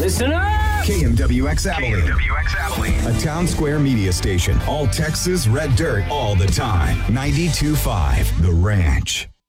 Listen up! KMWX Abilene. KMWX Abilene. A town square media station. All Texas red dirt all the time. 92.5 The Ranch.